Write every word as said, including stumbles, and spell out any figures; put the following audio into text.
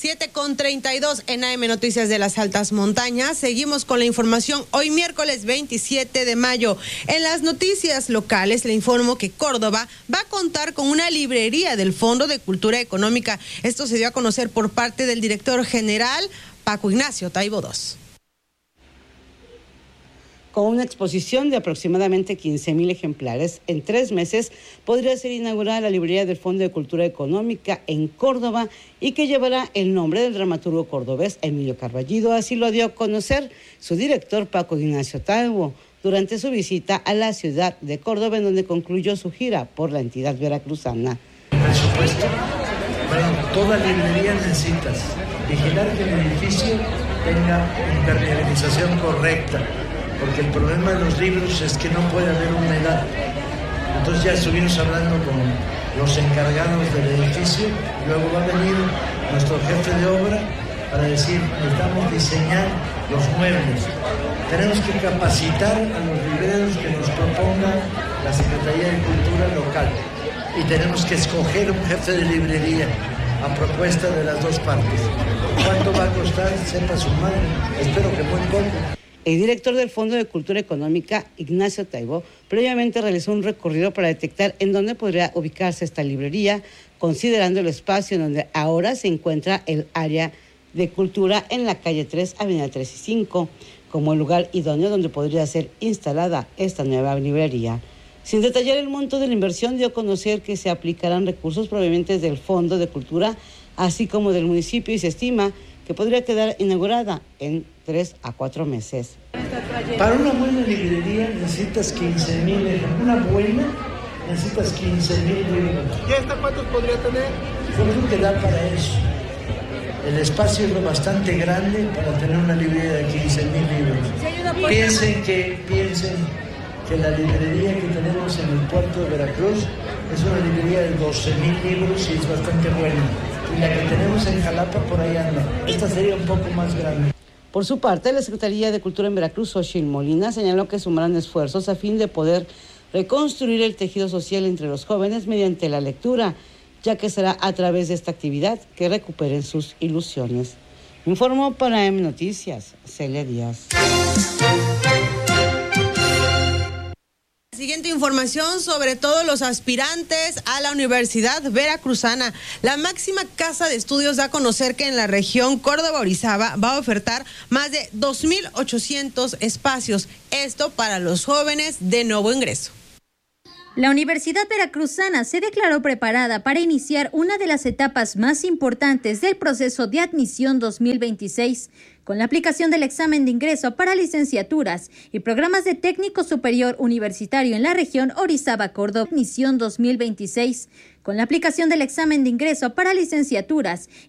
siete con treinta y dos en A M Noticias de las Altas Montañas. Seguimos con la información hoy miércoles veintisiete de mayo. En las noticias locales le informo que Córdoba va a contar con una librería del Fondo de Cultura Económica. Esto se dio a conocer por parte del director general Paco Ignacio Taibo segundo. Con una exposición de aproximadamente quince mil ejemplares, en tres meses podría ser inaugurada la librería del Fondo de Cultura Económica en Córdoba y que llevará el nombre del dramaturgo cordobés Emilio Carballido. Así lo dio a conocer su director Paco Ignacio Taibo durante su visita a la ciudad de Córdoba, en donde concluyó su gira por la entidad veracruzana. Presupuesto, bueno, toda librería necesitas vigilar que el edificio tenga impermeabilización correcta, porque el problema de los libros es que no puede haber humedad. Entonces ya estuvimos hablando con los encargados del edificio, luego va a venir nuestro jefe de obra para decir, necesitamos diseñar los muebles. Tenemos que capacitar a los libreros que nos proponga la Secretaría de Cultura local y tenemos que escoger un jefe de librería a propuesta de las dos partes. ¿Cuánto va a costar? Sepa su madre. Espero que muy poco. El director del Fondo de Cultura Económica, Ignacio Taibo, previamente realizó un recorrido para detectar en dónde podría ubicarse esta librería, considerando el espacio en donde ahora se encuentra el área de cultura en la calle tres, avenida tres y cinco, como el lugar idóneo donde podría ser instalada esta nueva librería. Sin detallar el monto de la inversión, dio a conocer que se aplicarán recursos provenientes del Fondo de Cultura, así como del municipio, y se estima que podría quedar inaugurada en tres a cuatro meses. Para una buena librería necesitas quince mil, una buena necesitas quince mil libros. ¿Y esta cuántos podría tener? ¿Cómo te da para eso? El espacio es lo bastante grande para tener una librería de quince mil libros. Piensen que, piensen que la librería que tenemos en el puerto de Veracruz es una librería de doce mil libros y es bastante buena. Y la que tenemos en Jalapa por ahí anda. Esta sería un poco más grande. Por su parte, la Secretaría de Cultura en Veracruz, Xochitl Molina, señaló que sumarán esfuerzos a fin de poder reconstruir el tejido social entre los jóvenes mediante la lectura, ya que será a través de esta actividad que recuperen sus ilusiones. Informó para A M Noticias, Celia Díaz. Siguiente información sobre todos los aspirantes a la Universidad Veracruzana. La máxima casa de estudios da a conocer que en la región Córdoba-Orizaba va a ofertar más de dos mil ochocientos espacios. Esto para los jóvenes de nuevo ingreso. La Universidad Veracruzana se declaró preparada para iniciar una de las etapas más importantes del proceso de admisión dos mil veintiséis, con la aplicación del examen de ingreso para licenciaturas y programas de técnico superior universitario en la región Orizaba-Córdoba, admisión dos mil veintiséis, con la aplicación del examen de ingreso para licenciaturas